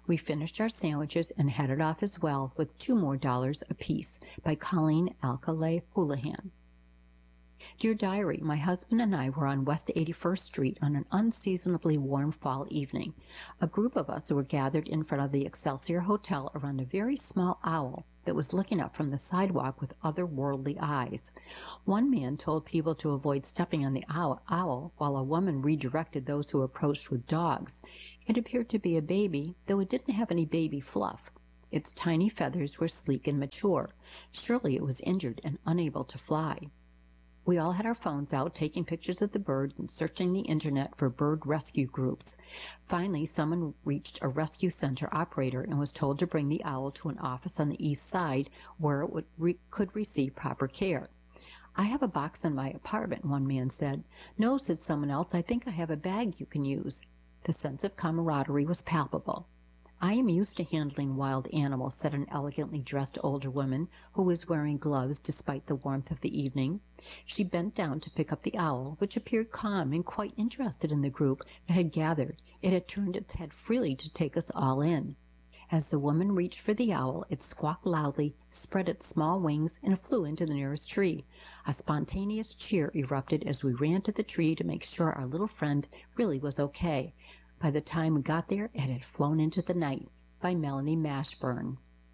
[SPEAKER 5] We finished our sandwiches and headed off as well with $2 more apiece by Colleen Alcalay Houlihan. Dear Diary, my husband and I were on West 81st Street on an unseasonably warm fall evening. A group of us were gathered in front of the Excelsior Hotel around a very small owl that was looking up from the sidewalk with otherworldly eyes. One man told people to avoid stepping on the owl while a woman redirected those who approached with dogs. It appeared to be a baby, though it didn't have any baby fluff. Its tiny feathers were sleek and mature. Surely it was injured and unable to fly. We all had our phones out, taking pictures of the bird and searching the internet for bird rescue groups. Finally, someone reached a rescue center operator and was told to bring the owl to an office on the east side where it could receive proper care. I have a box in my apartment, one man said. No, said someone else, I think I have a bag you can use. The sense of camaraderie was palpable. I am used to handling wild animals, said an elegantly dressed older woman who was wearing gloves despite the warmth of the evening. She bent down to pick up the owl, which appeared calm and quite interested in the group that had gathered. It had turned its head freely to take us all in. As the woman reached for the owl, it squawked loudly, spread its small wings, and flew into the nearest tree. A spontaneous cheer erupted as we ran to the tree to make sure our little friend really was okay. By the time we got there, it had flown into the night. By Melanie Mashburn.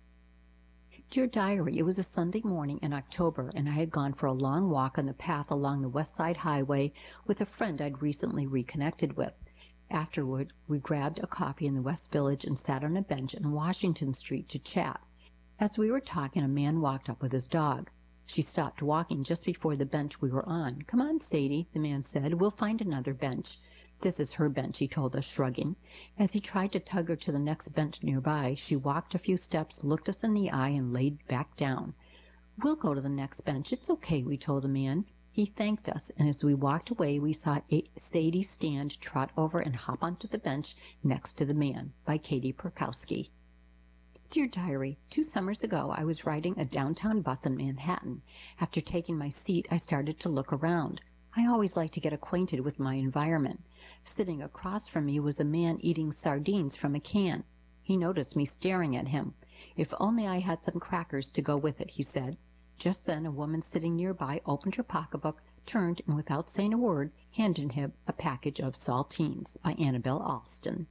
[SPEAKER 5] Dear Diary, it was a Sunday morning in October, and I had gone for a long walk on the path along the West Side Highway with a friend I'd recently reconnected with. Afterward, we grabbed a coffee in the West Village and sat on a bench on Washington Street to chat. As we were talking, a man walked up with his dog. She stopped walking just before the bench we were on. Come on, Sadie, the man said. We'll find another bench. This is her bench, he told us, shrugging. As he tried to tug her to the next bench nearby, she walked a few steps, looked us in the eye, and laid back down. We'll go to the next bench. It's okay, we told the man. He thanked us, and as we walked away, we saw Sadie stand, trot over, and hop onto the bench next to the man. By Katie Perkowski. Dear Diary, 2 summers ago, I was riding a downtown bus in Manhattan. After taking my seat, I started to look around. I always like to get acquainted with my environment. Sitting across from me was a man eating sardines from a can. He noticed me staring at him. If only I had some crackers to go with it, he said. Just then a woman sitting nearby opened her pocketbook, turned, and without saying a word, handed him a package of saltines. By Annabelle Alston.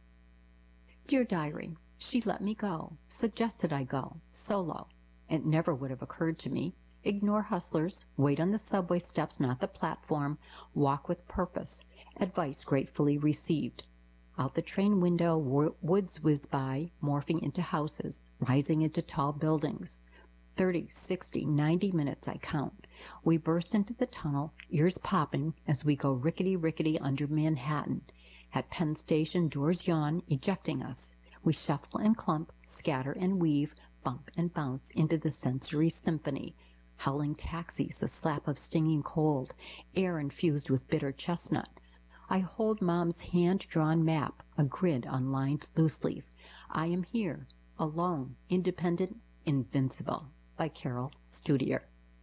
[SPEAKER 5] Dear Diary, she let me go, suggested I go, solo. It never would have occurred to me. Ignore hustlers, wait on the subway steps, not the platform, walk with purpose. Advice gratefully received. Out the train window, woods whiz by, morphing into houses, rising into tall buildings. 30, 60, 90 minutes I count. We burst into the tunnel, ears popping, as we go rickety-rickety under Manhattan. At Penn Station, doors yawn, ejecting us. We shuffle and clump, scatter and weave, bump and bounce into the sensory symphony. Howling taxis, a slap of stinging cold, air infused with bitter chestnut. I hold Mom's hand-drawn map, a grid unlined loose-leaf. I am here, alone, independent, invincible. By Carol Studier.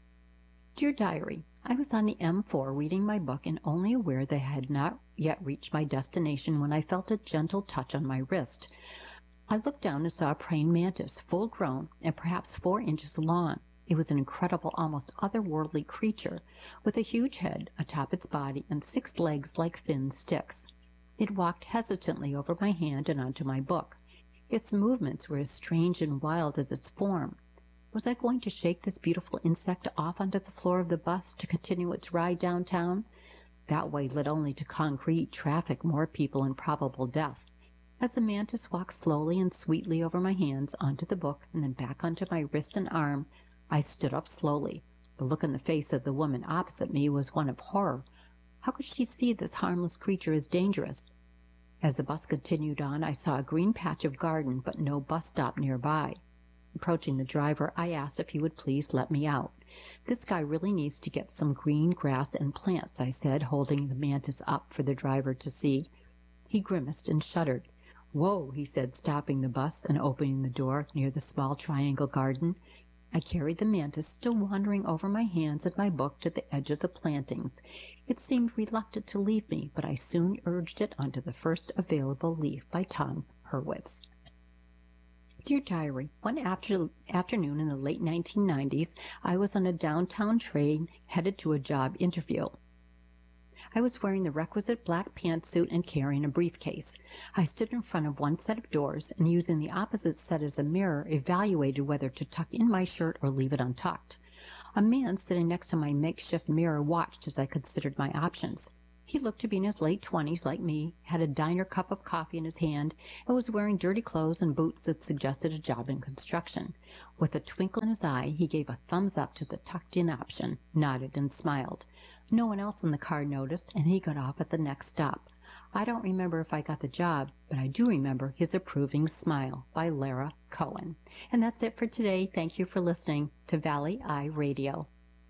[SPEAKER 5] Dear Diary, I was on the M4 reading my book and only aware that I had not yet reached my destination when I felt a gentle touch on my wrist. I looked down and saw a praying mantis, full-grown and perhaps 4 inches long. It was an incredible, almost otherworldly creature, with a huge head atop its body and 6 legs like thin sticks. It walked hesitantly over my hand and onto my book. Its movements were as strange and wild as its form. Was I going to shake this beautiful insect off onto the floor of the bus to continue its ride downtown? That way led only to concrete, traffic, more people, and probable death. As the mantis walked slowly and sweetly over my hands, onto the book, and then back onto my wrist and arm, I stood up slowly. The look in the face of the woman opposite me was one of horror. How could she see this harmless creature as dangerous? As the bus continued on, I saw a green patch of garden, but no bus stop nearby. Approaching the driver, I asked if he would please let me out. This guy really needs to get some green grass and plants, I said, holding the mantis up for the driver to see. He grimaced and shuddered. Whoa, he said, stopping the bus and opening the door near the small triangle garden. I carried the mantis, still wandering over my hands and my book, to the edge of the plantings. It seemed reluctant to leave me, but I soon urged it onto the first available leaf. By Tom Hurwitz. Dear Diary, one afternoon in the late 1990s, I was on a downtown train headed to a job interview. I was wearing the requisite black pantsuit and carrying a briefcase. I stood in front of one set of doors and, using the opposite set as a mirror, evaluated whether to tuck in my shirt or leave it untucked. A man sitting next to my makeshift mirror watched as I considered my options. He looked to be in his late 20s like me, had a diner cup of coffee in his hand, and was wearing dirty clothes and boots that suggested a job in construction. With a twinkle in his eye, he gave a thumbs up to the tucked-in option, nodded, and smiled. No one else in the car noticed, and he got off at the next stop. I don't remember if I got the job, but I do remember his approving smile. By Lara Cohen. And that's it for today. Thank you for listening to Valley Eye Radio.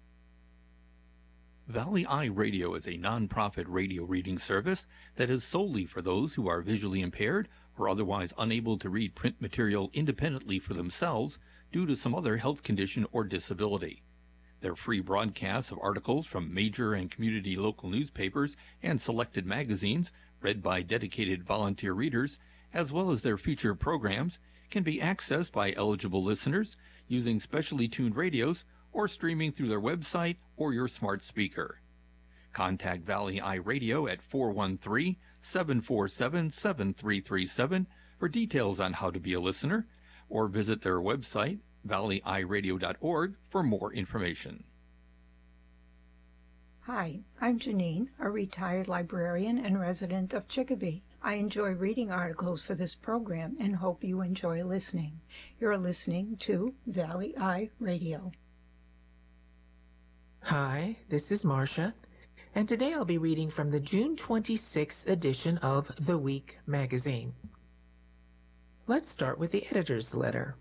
[SPEAKER 6] Valley Eye Radio is a non-profit radio reading service that is solely for those who are visually impaired or otherwise unable to read print material independently for themselves due to some other health condition or disability. Their free broadcasts of articles from major and community local newspapers and selected magazines, read by dedicated volunteer readers, as well as their featured programs, can be accessed by eligible listeners using specially tuned radios or streaming through their website or your smart speaker. Contact Valley Eye Radio at 413-747-7337 for details on how to be a listener, or visit their website, valleyeyeradio.org, for more information.
[SPEAKER 7] Hi, I'm Janine, a retired librarian and resident of Chicopee. I enjoy reading articles for this program and hope you enjoy listening. You're listening to Valley Eye Radio.
[SPEAKER 8] Hi, this is Marcia, and today I'll be reading from the June 26th edition of The Week magazine. Let's start with the editor's letter.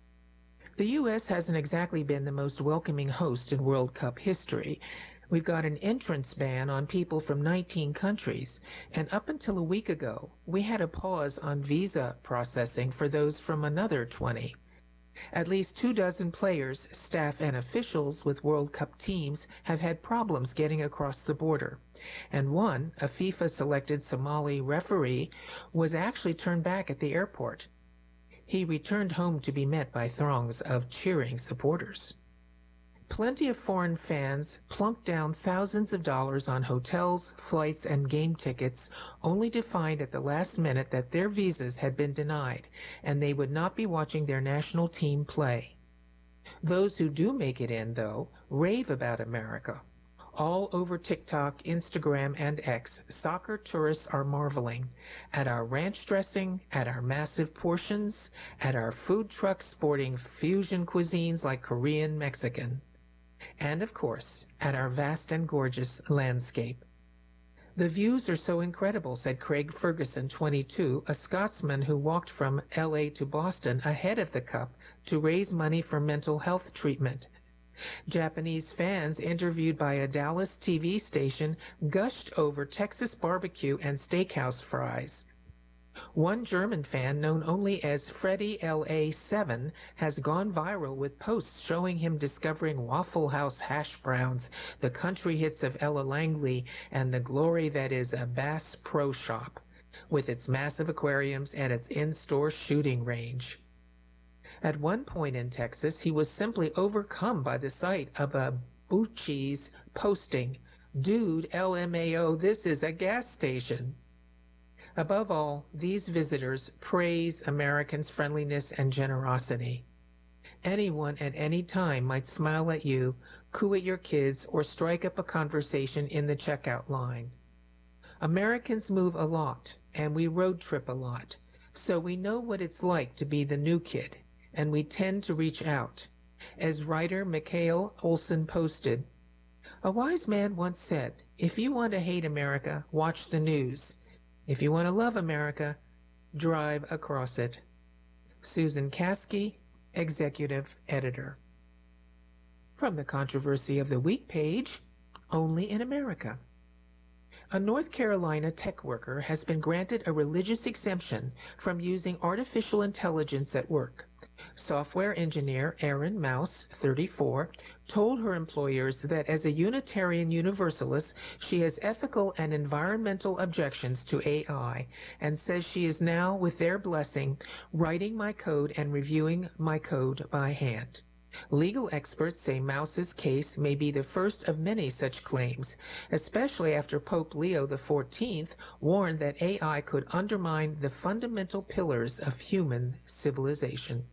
[SPEAKER 8] The U.S. hasn't exactly been the most welcoming host in World Cup history. We've got an entrance ban on people from 19 countries, and up until a week ago, we had a pause on visa processing for those from another 20. At least 24 players, staff, and officials with World Cup teams have had problems getting across the border. And one, a FIFA-selected Somali referee, was actually turned back at the airport. He returned home to be met by throngs of cheering supporters. Plenty of foreign fans plunked down thousands of dollars on hotels, flights, and game tickets, only to find at the last minute that their visas had been denied, and they would not be watching their national team play. Those who do make it in, though, rave about America. All over TikTok, Instagram, and X, soccer tourists are marveling at our ranch dressing, at our massive portions, at our food trucks sporting fusion cuisines like Korean, Mexican, and, of course, at our vast and gorgeous landscape. The views are so incredible, said Craig Ferguson, 22, a Scotsman who walked from L.A. to Boston ahead of the Cup to raise money for mental health treatment. Japanese fans interviewed by a Dallas TV station gushed over Texas barbecue and steakhouse fries. One German fan, known only as Freddie LA7, has gone viral with posts showing him discovering Waffle House hash browns, the country hits of Ella Langley, and the glory that is a Bass Pro Shop, with its massive aquariums and its in-store shooting range. At one point in Texas, he was simply overcome by the sight of a Buc-ee's posting, "Dude, LMAO, this is a gas station." Above all, these visitors praise Americans' friendliness and generosity. Anyone at any time might smile at you, coo at your kids, or strike up a conversation in the checkout line. Americans move a lot, and we road trip a lot, so we know what it's like to be the new kid, and we tend to reach out. As writer Mikhail Olson posted, "A wise man once said, if you want to hate America, watch the news. If you want to love America, drive across it." Susan Caskey, Executive Editor. From the Controversy of the Week page, only in America. A North Carolina tech worker has been granted a religious exemption from using artificial intelligence at work. Software engineer Erin Mouse, 34, told her employers that as a Unitarian Universalist, she has ethical and environmental objections to AI and says she is now, with their blessing, writing my code and reviewing my code by hand. Legal experts say Mouse's case may be the first of many such claims, especially after Pope Leo XIV warned that AI could undermine the fundamental pillars of human civilization.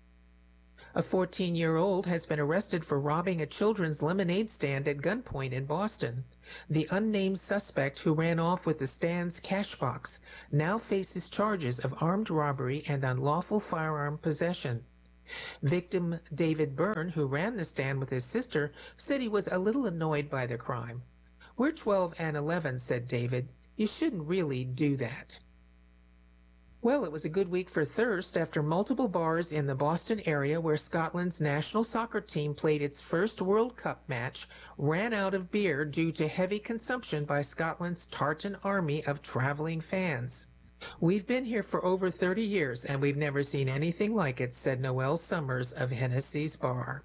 [SPEAKER 8] A 14-year-old has been arrested for robbing a children's lemonade stand at gunpoint in Boston. The unnamed suspect, who ran off with the stand's cash box, now faces charges of armed robbery and unlawful firearm possession. Victim David Byrne, who ran the stand with his sister, said he was a little annoyed by the crime. "We're 12 and 11, said David. "You shouldn't really do that." Well, it was a good week for thirst after multiple bars in the Boston area where Scotland's national soccer team played its first World Cup match ran out of beer due to heavy consumption by Scotland's tartan army of traveling fans. "We've been here for over 30 years and we've never seen anything like it," said Noel Summers of Hennessy's Bar.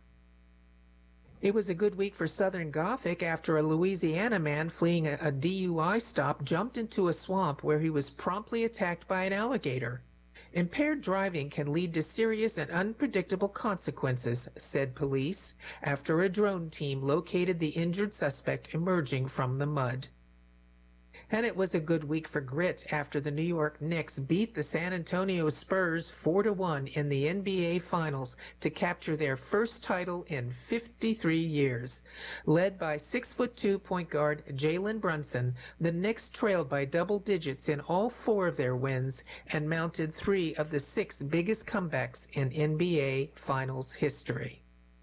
[SPEAKER 8] It was a good week for Southern Gothic after a Louisiana man fleeing a DUI stop jumped into a swamp where he was promptly attacked by an alligator. "Impaired driving can lead to serious and unpredictable consequences," said police, after a drone team located the injured suspect emerging from the mud. And it was a good week for grit after the New York Knicks beat the San Antonio Spurs 4-1 in the NBA Finals to capture their first title in 53 years. Led by 6'2" point guard Jalen Brunson, the Knicks trailed by double digits in all 4 of their wins and mounted 3 of the 6 biggest comebacks in NBA Finals history.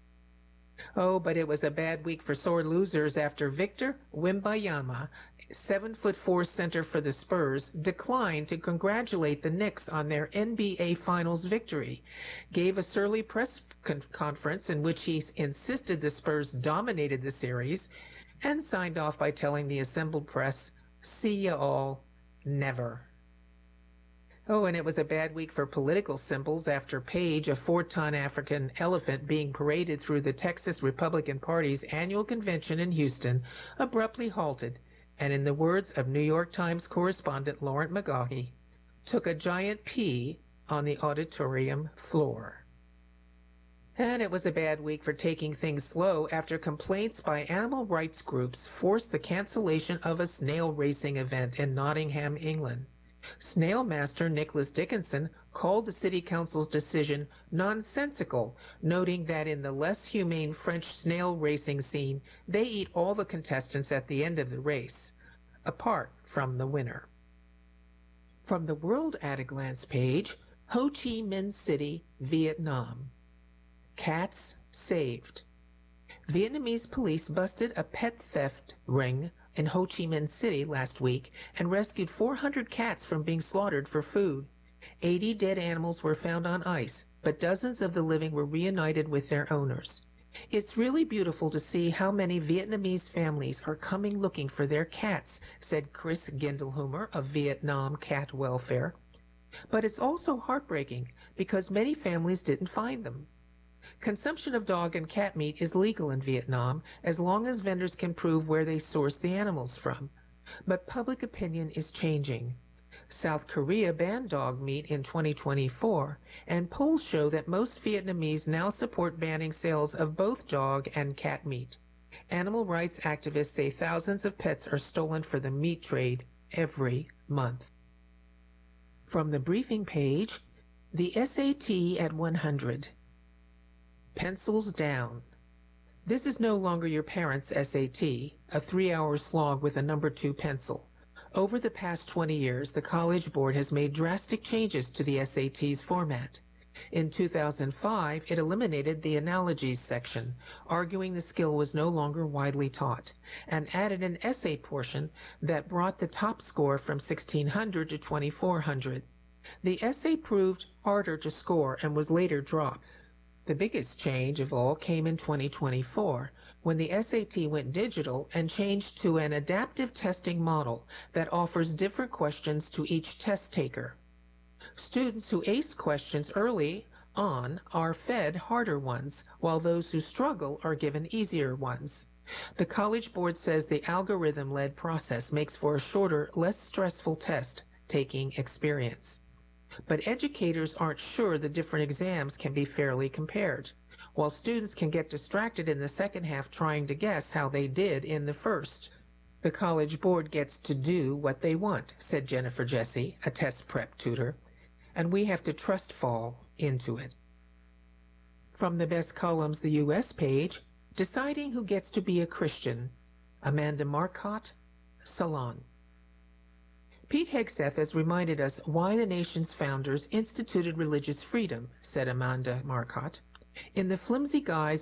[SPEAKER 8] Oh, but it was a bad week for sore losers after Victor Wembanyama, 7'4" center for the Spurs, declined to congratulate the Knicks on their NBA Finals victory, gave a surly press conference in which he insisted the Spurs dominated the series, and signed off by telling the assembled press, "See ya all, never." Oh, and it was a bad week for political symbols after Page, a 4-ton African elephant being paraded through the Texas Republican Party's annual convention in Houston, abruptly halted, and in the words of New York Times correspondent Lauren McGaughey, took a giant pee on the auditorium floor. And it was a bad week for taking things slow after complaints by animal rights groups forced the cancellation of a snail racing event in Nottingham, England. Snail master Nicholas Dickinson called the city council's decision nonsensical, noting that in the less humane French snail racing scene, they eat all the contestants at the end of the race, apart from the winner. From the World at a Glance page, Ho Chi Minh City, Vietnam. Cats saved. Vietnamese police busted a pet theft ring in Ho Chi Minh City last week and rescued 400 cats from being slaughtered for food. 80 dead animals were found on ice, but dozens of the living were reunited with their owners. "It's really beautiful to see how many Vietnamese families are coming looking for their cats," said Chris Gindelhumer of Vietnam Cat Welfare. "But it's also heartbreaking because many families didn't find them." Consumption of dog and cat meat is legal in Vietnam as long as vendors can prove where they source the animals from. But public opinion is changing. South Korea banned dog meat in 2024, and polls show that most Vietnamese now support banning sales of both dog and cat meat. Animal rights activists say thousands of pets are stolen for the meat trade every month. From the briefing page, the SAT at 100. Pencils down. This is no longer your parents' SAT, a 3-hour slog with a number 2 pencil. Over the past 20 years, the College Board has made drastic changes to the SAT's format. In 2005, it eliminated the analogies section, arguing the skill was no longer widely taught, and added an essay portion that brought the top score from 1,600 to 2,400. The essay proved harder to score and was later dropped. The biggest change of all came in 2024, when the SAT went digital and changed to an adaptive testing model that offers different questions to each test taker. Students who ace questions early on are fed harder ones, while those who struggle are given easier ones. The College Board says the algorithm-led process makes for a shorter, less stressful test-taking experience. But educators aren't sure the different exams can be fairly compared, while students can get distracted in the second half trying to guess how they did in the first. The College Board gets to do what they want, said Jennifer Jesse, a test prep tutor, and we have to trust fall into it. From the Best Columns the U.S. page, Deciding Who Gets to Be a Christian, Amanda Marcotte, Salon. Pete Hegseth has reminded us why the nation's founders instituted religious freedom, said Amanda Marcotte. In the flimsy guise